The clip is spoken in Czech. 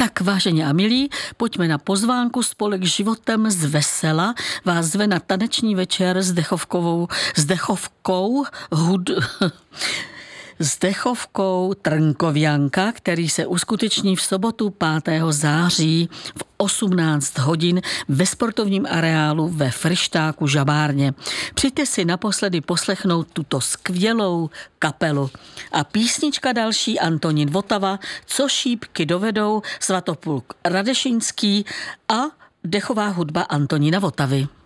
Tak vážení a milí, pojďme na pozvánku. Spolek Životem z Vesela vás zve na taneční večer s dechovkou Trnkovianka, který se uskuteční v sobotu 5. září v 18 hodin ve sportovním areálu ve Fryštáku Žabárně. Přijďte si naposledy poslechnout tuto skvělou kapelu. A písnička další Antonín Votava, Co šípky dovedou, Svatopluk Radešinský a dechová hudba Antonína Votavy.